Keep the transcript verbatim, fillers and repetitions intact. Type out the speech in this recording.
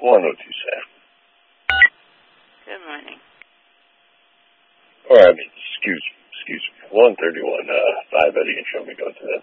one oh two, Sam. Good morning. Or, I mean, excuse me, excuse me. one thirty-one, uh, five Eddie and show me go to that.